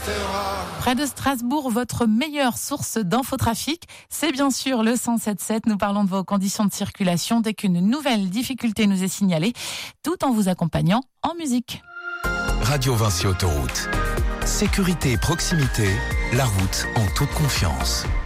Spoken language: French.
Près de Strasbourg, votre meilleure source d'infotrafic, c'est bien sûr le 107.7. Nous parlons de vos conditions de circulation dès qu'une nouvelle difficulté nous est signalée, tout en vous accompagnant en musique. Radio Vinci Autoroute. Sécurité et proximité, la route en toute confiance.